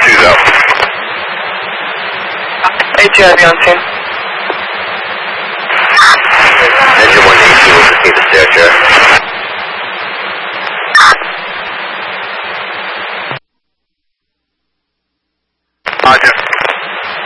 2's out. ATIV on scene. Engine 118 will proceed to stair chair. Roger.